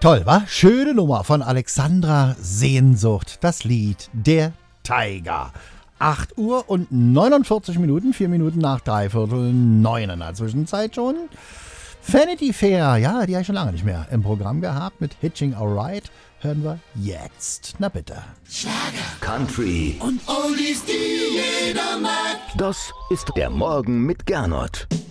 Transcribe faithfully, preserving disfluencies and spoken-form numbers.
Toll, wa? Schöne Nummer von Alexandra Sehnsucht. Das Lied Der Tiger. acht Uhr und neunundvierzig Minuten, vier Minuten nach dreiviertel neun in der Zwischenzeit schon. Vanity Fair, ja, die habe ich schon lange nicht mehr im Programm gehabt mit Hitching a Ride. Hören wir jetzt. Na bitte. Schlager, Country und Oldies, die jeder mag. Das ist der Morgen mit Gernot.